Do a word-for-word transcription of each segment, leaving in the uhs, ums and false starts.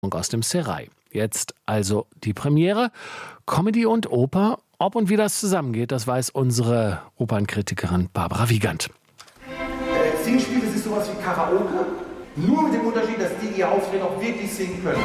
aus dem Serail. Jetzt also die Premiere. Comedy und Oper. Ob und wie das zusammengeht, das weiß unsere Opernkritikerin Barbara Wiegand. Äh, Singspiel, das ist sowas wie Karaoke. Nur mit dem Unterschied, dass die, die ihr auftreten, auch wirklich singen können.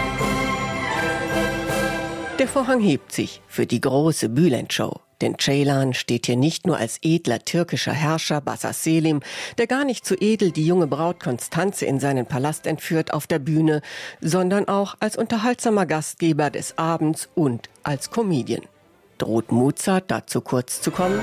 Der Vorhang hebt sich für die große Bülent-Show. Denn Ceylan steht hier nicht nur als edler türkischer Herrscher Bassa Selim, der gar nicht so edel die junge Braut Konstanze in seinen Palast entführt, auf der Bühne, sondern auch als unterhaltsamer Gastgeber des Abends und als Comedian. Droht Mozart dazu kurz zu kommen?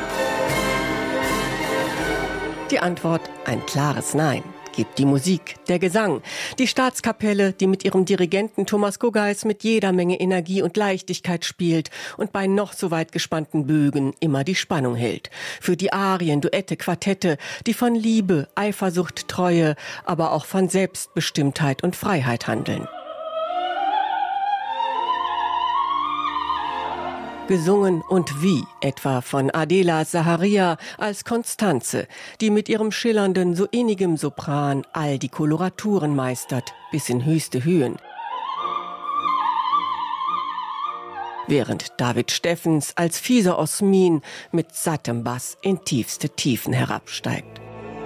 Die Antwort: ein klares Nein. Gibt die Musik, der Gesang, die Staatskapelle, die mit ihrem Dirigenten Thomas Guggeis mit jeder Menge Energie und Leichtigkeit spielt und bei noch so weit gespannten Bögen immer die Spannung hält. Für die Arien, Duette, Quartette, die von Liebe, Eifersucht, Treue, aber auch von Selbstbestimmtheit und Freiheit handeln. Gesungen und wie, etwa von Adela Zaharia als Konstanze, die mit ihrem schillernden, so innigem Sopran all die Koloraturen meistert, bis in höchste Höhen. Während David Steffens als fieser Osmin mit sattem Bass in tiefste Tiefen herabsteigt.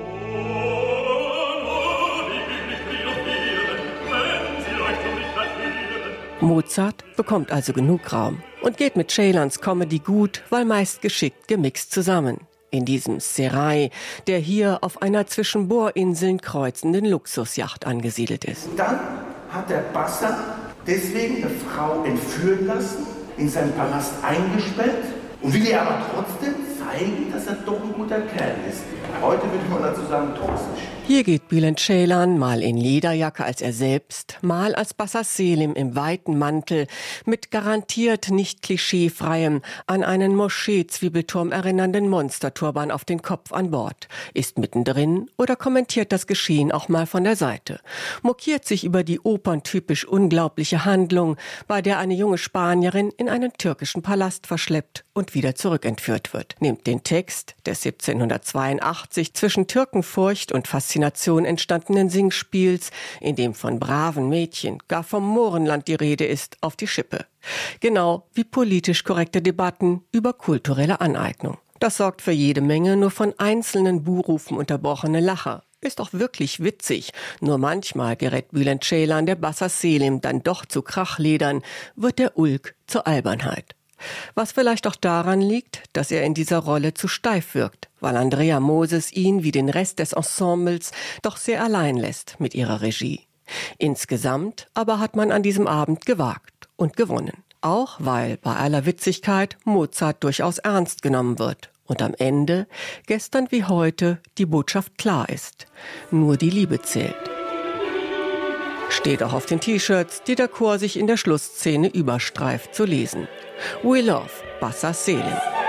Mozart bekommt also genug Raum und geht mit Ceylans Comedy gut, weil meist geschickt gemixt zusammen. In diesem Serail, der hier auf einer zwischen Bohrinseln kreuzenden Luxusjacht angesiedelt ist. Dann hat der Bassa deswegen eine Frau entführen lassen, in seinen Palast eingesperrt und will ihr aber trotzdem zeigen, dass er doch ein guter Kerl ist. Heute würde man dazu sagen, toxisch. Hier geht Bülent Ceylan mal in Lederjacke als er selbst, mal als Bassa Selim im weiten Mantel, mit garantiert nicht klischeefreiem, an einen Moschee-Zwiebelturm erinnernden Monsterturban auf den Kopf an Bord, ist mittendrin oder kommentiert das Geschehen auch mal von der Seite, mokiert sich über die operntypisch unglaubliche Handlung, bei der eine junge Spanierin in einen türkischen Palast verschleppt und wieder zurückentführt wird, nimmt den Text des siebzehnhundertzweiundachtzig zwischen Türkenfurcht und Faszination entstandenen Singspiels, in dem von braven Mädchen, gar vom Mohrenland die Rede ist, auf die Schippe. Genau wie politisch korrekte Debatten über kulturelle Aneignung. Das sorgt für jede Menge nur von einzelnen Buhrufen unterbrochene Lacher. Ist doch wirklich witzig. Nur manchmal gerät Bülent Ceylan der Bassa Selim dann doch zu Krachledern, wird der Ulk zur Albernheit. Was vielleicht auch daran liegt, dass er in dieser Rolle zu steif wirkt, weil Andrea Moses ihn wie den Rest des Ensembles doch sehr allein lässt mit ihrer Regie. Insgesamt aber hat man an diesem Abend gewagt und gewonnen. Auch weil bei aller Witzigkeit Mozart durchaus ernst genommen wird. Und am Ende, gestern wie heute, die Botschaft klar ist. Nur die Liebe zählt. Steht auch auf den T-Shirts, die der Chor sich in der Schlussszene überstreift zu lesen. We love Bassa Selim.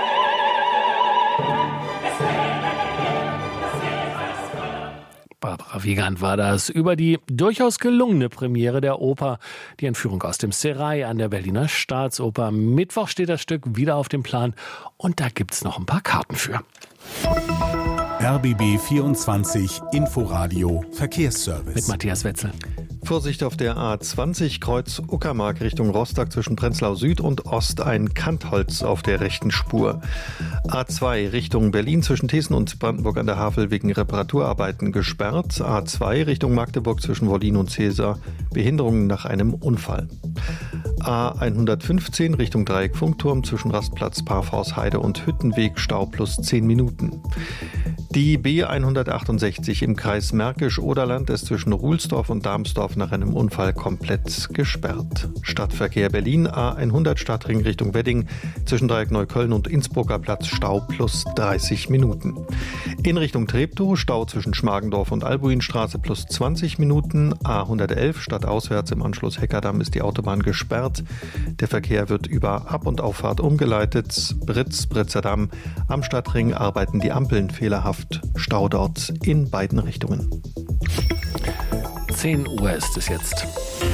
Barbara Wiegand war das über die durchaus gelungene Premiere der Oper, die Entführung aus dem Serail an der Berliner Staatsoper. Mittwoch steht das Stück wieder auf dem Plan und da gibt's noch ein paar Karten für. R B B vierundzwanzig Inforadio Verkehrsservice. Mit Matthias Wetzel. Vorsicht auf der A zwanzig Kreuz Uckermark Richtung Rostock zwischen Prenzlau Süd und Ost ein Kantholz auf der rechten Spur. A zwei Richtung Berlin zwischen Thesen und Brandenburg an der Havel wegen Reparaturarbeiten gesperrt. A zwei Richtung Magdeburg zwischen Wollin und Cäsar Behinderungen nach einem Unfall. A hundertfünfzehn Richtung Dreieck Funkturm zwischen Rastplatz Parforce-Heide und Hüttenweg Stau plus zehn Minuten. Die B hundertachtundsechzig im Kreis Märkisch-Oderland ist zwischen Ruhlsdorf und Darmsdorf nach einem Unfall komplett gesperrt. Stadtverkehr Berlin A hundert Stadtring Richtung Wedding zwischen Dreieck Neukölln und Innsbrucker Platz Stau plus dreißig Minuten. In Richtung Treptow Stau zwischen Schmargendorf und Albuinstraße plus zwanzig Minuten. A hundertelf stadtauswärts im Anschluss Heckerdamm ist die Autobahn gesperrt. Der Verkehr wird über Ab- und Auffahrt umgeleitet. Britz, Britzerdamm. Am Stadtring arbeiten die Ampeln fehlerhaft. Stau dort in beiden Richtungen. zehn Uhr ist es jetzt.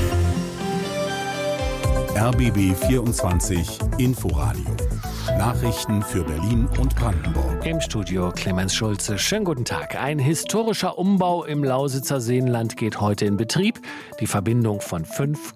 R B B vierundzwanzig Inforadio. Nachrichten für Berlin und Brandenburg. Im Studio Clemens Schulze. Schönen guten Tag. Ein historischer Umbau im Lausitzer Seenland geht heute in Betrieb. Die Verbindung von fünf